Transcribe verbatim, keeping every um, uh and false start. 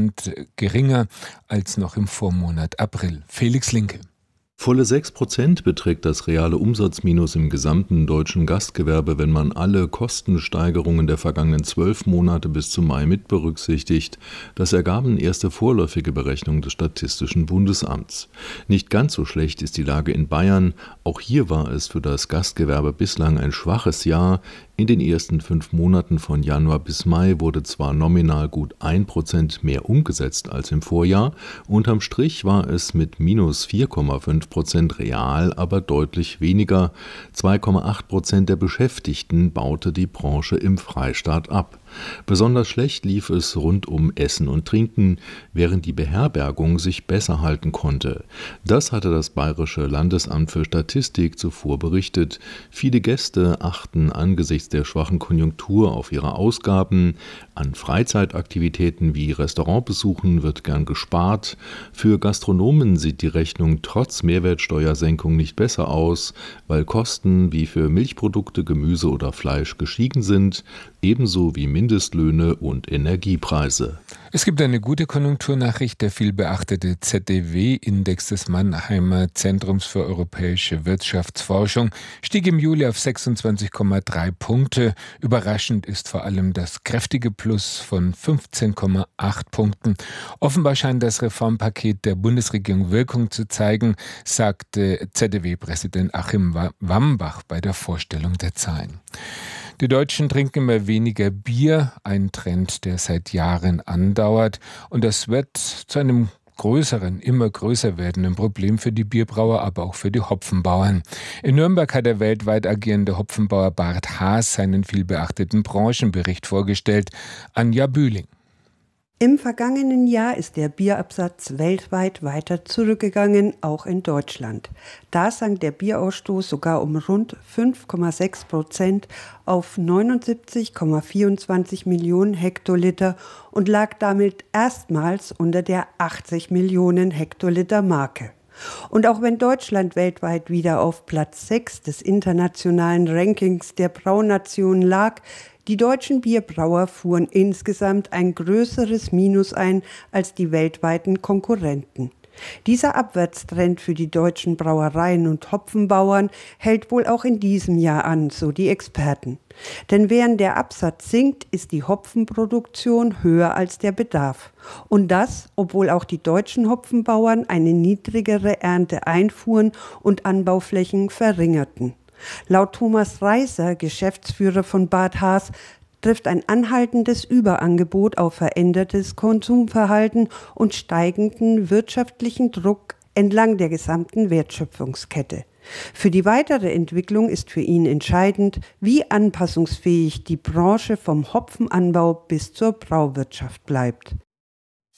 Prozent geringer als noch im Vormonat April. Felix Linke. Volle sechs Prozent beträgt das reale Umsatzminus im gesamten deutschen Gastgewerbe, wenn man alle Kostensteigerungen der vergangenen zwölf Monate bis zum Mai mit berücksichtigt. Das ergaben erste vorläufige Berechnungen des Statistischen Bundesamts. Nicht ganz so schlecht ist die Lage in Bayern. Auch hier war es für das Gastgewerbe bislang ein schwaches Jahr. In den ersten fünf Monaten von Januar bis Mai wurde zwar nominal gut ein Prozent mehr umgesetzt als im Vorjahr, unterm Strich war es mit minus vier Komma fünf Prozent real, aber deutlich weniger. zwei Komma acht Prozent der Beschäftigten baute die Branche im Freistaat ab. Besonders schlecht lief es rund um Essen und Trinken, während die Beherbergung sich besser halten konnte. Das hatte das Bayerische Landesamt für Statistik zuvor berichtet. Viele Gäste achten angesichts der schwachen Konjunktur auf ihre Ausgaben. An Freizeitaktivitäten wie Restaurantbesuchen wird gern gespart. Für Gastronomen sieht die Rechnung trotz Mehrwertsteuersenkung nicht besser aus, weil Kosten wie für Milchprodukte, Gemüse oder Fleisch gestiegen sind, ebenso wie Mindestlöhne und Energiepreise. Es gibt eine gute Konjunkturnachricht. Der vielbeachtete Z D W-Index des Mannheimer Zentrums für europäische Wirtschaftsforschung stieg im Juli auf sechsundzwanzig Komma drei Punkte. Überraschend ist vor allem das kräftige Plus von fünfzehn Komma acht Punkten. Offenbar scheint das Reformpaket der Bundesregierung Wirkung zu zeigen, sagte Z D W-Präsident Achim Wambach bei der Vorstellung der Zahlen. Die Deutschen trinken immer weniger Bier, ein Trend, der seit Jahren andauert. Und das wird zu einem größeren, immer größer werdenden Problem für die Bierbrauer, aber auch für die Hopfenbauern. In Nürnberg hat der weltweit agierende Hopfenbauer Bart Haas seinen vielbeachteten Branchenbericht vorgestellt. Anja Bühling. Im vergangenen Jahr ist der Bierabsatz weltweit weiter zurückgegangen, auch in Deutschland. Da sank der Bierausstoß sogar um rund fünf Komma sechs Prozent auf neunundsiebzig Komma vierundzwanzig Millionen Hektoliter und lag damit erstmals unter der achtzig Millionen Hektoliter Marke. Und auch wenn Deutschland weltweit wieder auf Platz sechs des internationalen Rankings der Braunationen lag, die deutschen Bierbrauer fuhren insgesamt ein größeres Minus ein als die weltweiten Konkurrenten. Dieser Abwärtstrend für die deutschen Brauereien und Hopfenbauern hält wohl auch in diesem Jahr an, so die Experten. Denn während der Absatz sinkt, ist die Hopfenproduktion höher als der Bedarf. Und das, obwohl auch die deutschen Hopfenbauern eine niedrigere Ernte einfuhren und Anbauflächen verringerten. Laut Thomas Reiser, Geschäftsführer von Bart Haas, trifft ein anhaltendes Überangebot auf verändertes Konsumverhalten und steigenden wirtschaftlichen Druck entlang der gesamten Wertschöpfungskette. Für die weitere Entwicklung ist für ihn entscheidend, wie anpassungsfähig die Branche vom Hopfenanbau bis zur Brauwirtschaft bleibt.